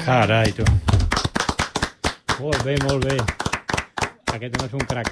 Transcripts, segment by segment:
Carai, tu. Molt bé, molt bé. Aquest home és un crac,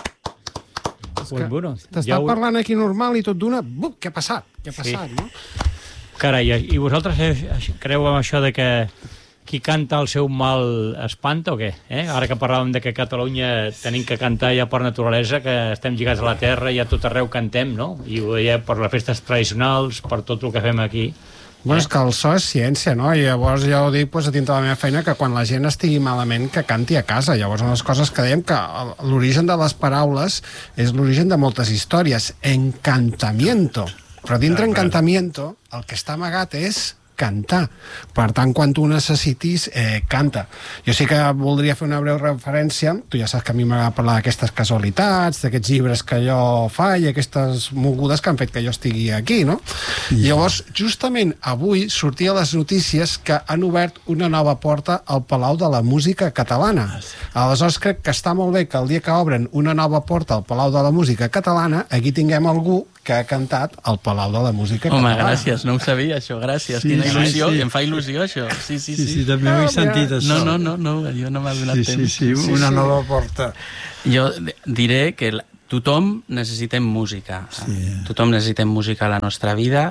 Pues bueno, t'està parlant aquí normal i tot d'una... Què ha passat? Què ha passat, no? Carai, i vosaltres creu en això de que qui canta el seu mal espanta o què? Ara que parlàvem de que a Catalunya tenim que cantar ja per naturalesa, que estem lligats a la terra i a tot arreu cantem, no? I ho veiem per les festes tradicionals, per tot el que fem aquí. Bueno, és que el so és ciència, no? I llavors jo ho dic a dintre de la meva feina, que quan la gent estigui malament que canti a casa. Llavors una de les coses que dèiem que l'origen de les paraules és l'origen de moltes històries. Encantamiento. Però dintre encantamiento el que està amagat és cantar. Per tant, quan tu necessitis, canta. Jo sí que voldria fer una breu referència. Tu ja saps que a mi m'agrada parlar d'aquestes casualitats, d'aquests llibres que jo faig, aquestes mogudes que han fet que jo estigui aquí, no? Llavors, justament avui sortia a les notícies que han obert una nova porta al Palau de la Música Catalana. Aleshores, crec que està molt bé que el dia que obren una nova porta al Palau de la Música Catalana, aquí tinguem algú que ha cantat al Palau de la Música Catalana. Home, gràcies, no ho sabia, això, gràcies. Quina il·lusió, em fa il·lusió, això. Sí, també ho he sentit, això. No, jo no m'ha donat temps. Sí, una nova porta. Jo diré que tothom necessitem música. Tothom necessitem música a la nostra vida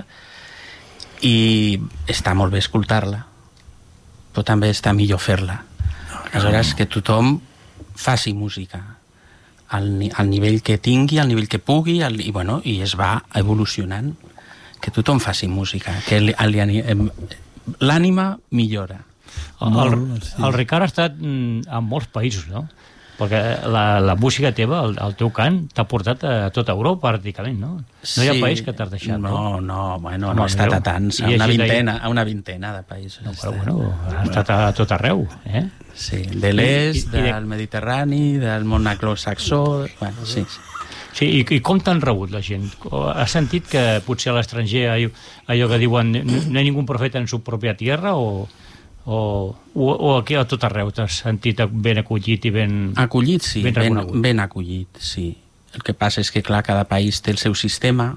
i està molt bé escoltar-la, però també està millor fer-la. Aleshores, que tothom faci música al nivell que tingui, al nivell que pugui, i es va evolucionant. Que tothom faci música, que l'ànima millora. El Ricard ha estat en molts països, no? Perquè la música teva, el teu cant, t'ha portat a tota Europa, pràcticament, no? No hi ha país que t'has deixat, no? No he estat a tants, a una vintena de països. No, però bueno, has estat a tot arreu, Sí, de l'est, del Mediterrani, del món anglosaxó, sí. Sí, i com t'han rebut la gent? Has sentit que potser a l'estranger allò que diuen no hi ha ningú profeta en su pròpia tierra o aquí a tot arreu t'has sentit ben acollit i ben... Acollit, sí, ben acollit, sí. El que passa és que, clar, cada país té el seu sistema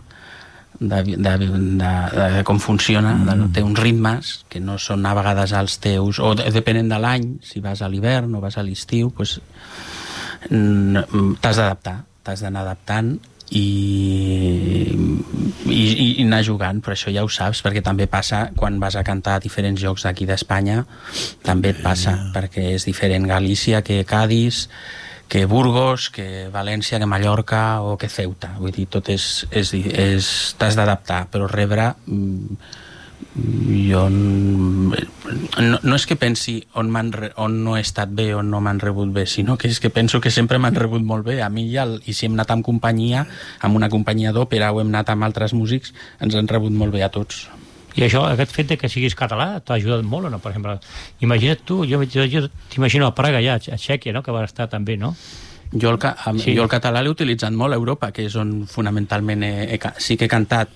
de com funciona, té uns ritmes que no són a vegades els teus, o depenent de l'any, si vas a l'hivern o vas a l'estiu, doncs t'has d'adaptar. T'has d'anar adaptant i anar jugant, però això ja ho saps, perquè també passa quan vas a cantar a diferents llocs d'aquí d'Espanya, també et passa, perquè és diferent Galícia que Cádiz, que Burgos, que València, que Mallorca o que Ceuta. Vull dir, tot t'has d'adaptar, però rebre... Jo no és que pensi on no he estat bé o no m'han rebut bé, sinó que és que penso que sempre m'han rebut molt bé a mi i si hem anat amb companyia, amb una companyia d'òpera o hem anat amb altres músics, ens han rebut molt bé a tots. I això, aquest fet de que siguis català t'ha ajudat molt o no? Per exemple, imagina't tu, jo t'imagino a Praga ja, a Txèquia, no? Que vas estar també, no? Jo el català l'he utilitzat molt a Europa, que és on fonamentalment sí que he cantat.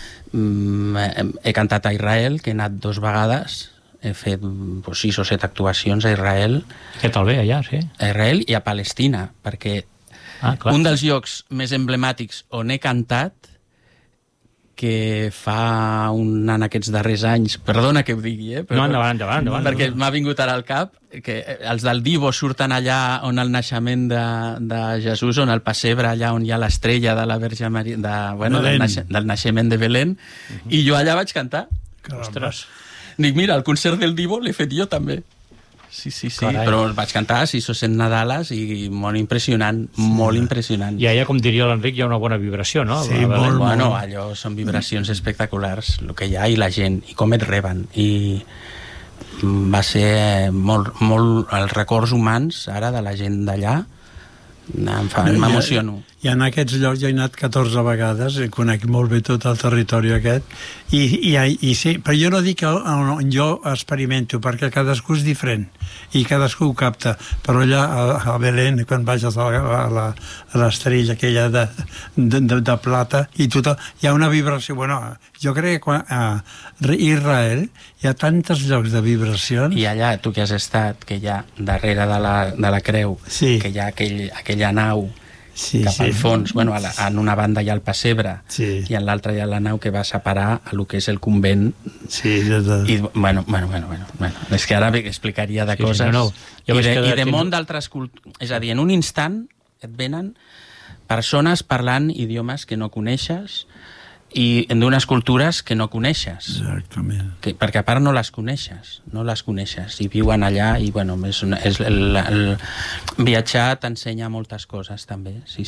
He cantat a Israel, que he anat 2 vegades, he fet 6 o 7 actuacions a Israel. Què tal bé allà, sí? A Israel i a Palestina, perquè un dels llocs més emblemàtics on he cantat, que fa en aquests darrers anys, perdona que ho digui, però, no, endavant. Perquè m'ha vingut ara al cap, que els del Divo surten allà on el naixement de Jesús, on el pessebre, allà on hi ha l'estrella de la Verge Maria, del naixement de Belén, i jo allà vaig cantar. Ostres. Dic, mira, el concert del Divo l'he fet jo també. Sí, però vaig cantar 6 o 7 Nadales i molt impressionant, molt impressionant. I allà, com diria l'Enric, hi ha una bona vibració, no? Sí, molt. Bueno, allò són vibracions espectaculars, el que hi ha i la gent, i com et reben. I va ser molt, els records humans ara de la gent d'allà, m'emociono. I en aquests llocs jo he anat 14 vegades, conec molt bé tot el territori aquest, i sí, però jo no dic on jo experimento, perquè cadascú és diferent, i cadascú ho capta, però allà a Belén, quan vagis a l'estrella aquella de plata, i tothom, hi ha una vibració, bueno, jo crec que a Israel hi ha tantes llocs de vibracions. I allà, tu que has estat, que hi ha darrere de la creu, que hi ha aquella nau, cap al fons. Bueno, en una banda hi ha el pessebre i en l'altra hi ha la nau que va separar el que és el convent. Sí, i bueno, és que ara explicaria de coses. I de món d'altres cultures. És a dir, en un instant et venen persones parlant idiomes que no coneixes i d'unes cultures que no coneixes. Exactament. Perquè a part no les coneixes, i viuen allà i bueno, el viatjar t'ensenya moltes coses també, sí.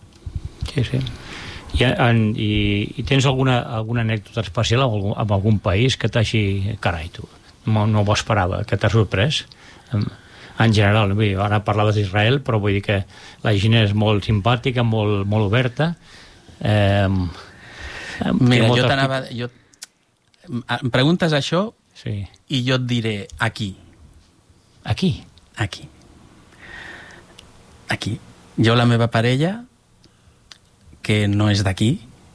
I tens alguna anècdota especial amb algun país que t'hagi... Carai, tu, no ho esperava, que t'ha sorprès? En general, ara parlaves d'Israel, però vull dir que la gent és molt simpàtica, molt oberta. Mira, jo t'anava... Em preguntes això i jo et diré aquí. Aquí? Aquí. Jo, la meva parella, que no és d'aquí,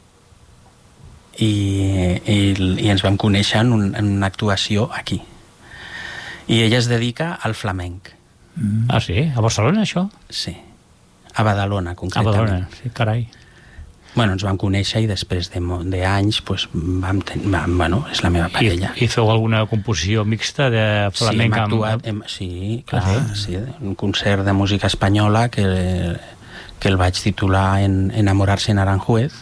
i ens vam conèixer en una actuació aquí. I ella es dedica al flamenc. Ah, sí? A Barcelona, això? Sí. A Badalona, concretament. A Badalona, sí, carai. Bueno, ens vam conèixer i després d'anys bueno, és la meva parella. I feu alguna composició mixta de flamenc? Sí, hem actuat, sí, clar, sí, un concert de música espanyola que el vaig titular Enamorarse en Aranjuez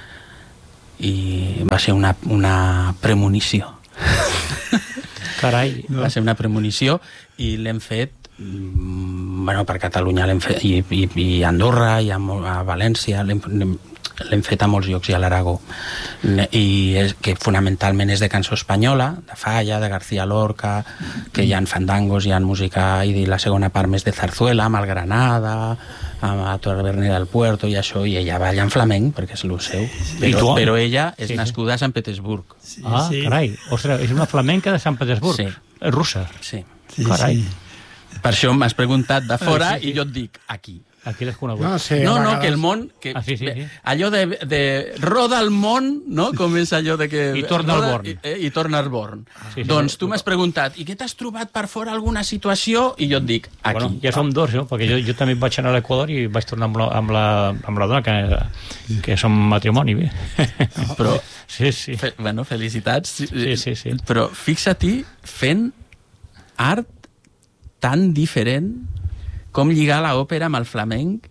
i va ser una premonició. Carai. Va ser una premonició i l'hem fet per Catalunya l'hem fet i a Andorra i a València l'hem fet a molts llocs i a l'Aragó que fonamentalment és de cançó espanyola, de Falla, de García Lorca, que hi ha fandangos, hi ha música i la segona part més de zarzuela, amb el Granada, amb la Taverna del Puerto i això, i ella balla en flamenc perquè és el seu, però ella és nascuda a Sant Petersburg. Carai, ostres, és una flamenca de Sant Petersburg, russa. Sí. Carai. Per això m'has preguntat de fora i jo et dic aquí. Aquí l'has conegut. No, que el món... Allò de roda el món, no? Com és allò de que... I torna al Born. I torna al Born. Doncs tu m'has preguntat, i què t'has trobat per fora alguna situació? I jo et dic, aquí. Bueno, ja som dos, no? Perquè jo també vaig anar a l'Equador i vaig tornar amb la dona que som matrimoni. Però... Sí. Bueno, felicitats. Sí. Però fixa-t'hi fent art tan diferent com lligar l'òpera amb el flamenc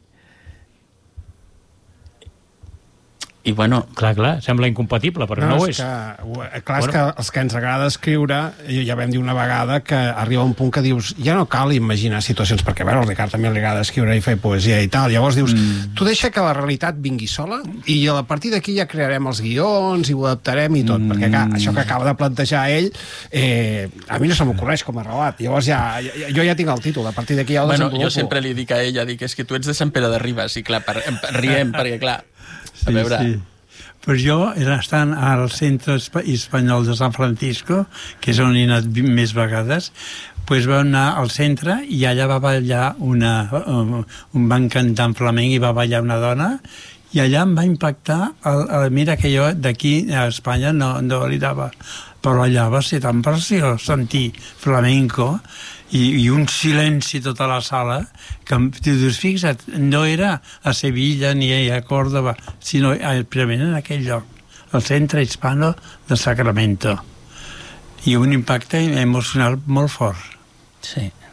i bueno... Clar, sembla incompatible, però no ho és. Clar, és que els que ens agrada escriure, ja vam dir una vegada que arriba un punt que dius, ja no cal imaginar situacions, perquè a veure, al Ricard també li agrada escriure i fer poesia i tal, llavors dius, tu deixa que la realitat vingui sola i a partir d'aquí ja crearem els guions i ho adaptarem i tot, perquè clar, això que acaba de plantejar ell a mi no se m'ocorreix com a relat, llavors jo ja tinc el títol, a partir d'aquí ja el desenvolupo. Jo sempre li dic a ella, és que tu ets de Sant Pere de Ribes i clar, riem, perquè clar, a veure... Sí. Pues jo, estant al Centre Espanyol de San Francisco, que és on he anat més vegades, pues vam anar al centre i allà va ballar un van cantar en flamenc i va ballar una dona i allà em va impactar mira que jo d'aquí a Espanya no li dava, però allà va ser tan preciós sentir flamenco i un silenci tota la sala que, dius, fixa't, no era a Sevilla ni a Córdoba, sinó primer en aquell lloc, el Centre Hispano de Sacramento, i un impacte emocional molt fort. Sí.